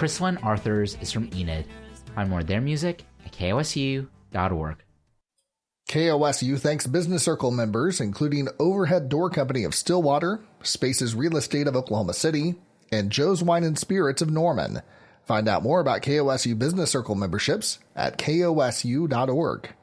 Crystalline Arthurs is from Enid. Find more of their music at kosu.org. KOSU thanks Business Circle members, including Overhead Door Company of Stillwater, Spaces Real Estate of Oklahoma City, and Joe's Wine and Spirits of Norman. Find out more about KOSU Business Circle memberships at kosu.org.